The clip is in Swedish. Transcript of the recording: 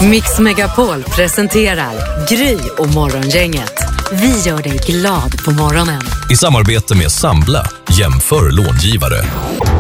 Mix Megapol presenterar Gry och Morgongänget. Vi gör dig glad på morgonen. I samarbete med Sambla, jämför långivare.